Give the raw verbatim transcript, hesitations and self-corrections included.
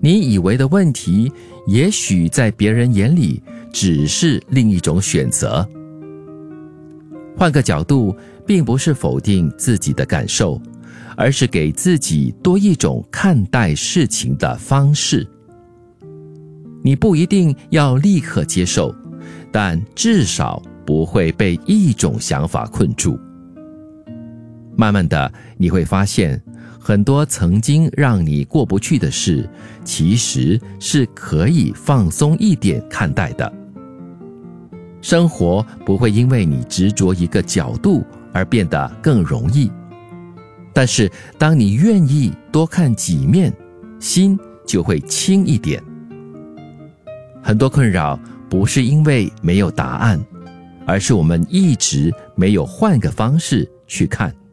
你以为的问题，也许在别人眼里只是另一种选择。换个角度，并不是否定自己的感受，而是给自己多一种看待事情的方式。你不一定要立刻接受，但至少不会被一种想法困住。慢慢的，你会发现，很多曾经让你过不去的事，其实是可以放松一点看待的。生活不会因为你执着一个角度而变得更容易，但是当你愿意多看几面，心就会轻一点。很多困扰不是因为没有答案，而是我们一直没有换个方式去看。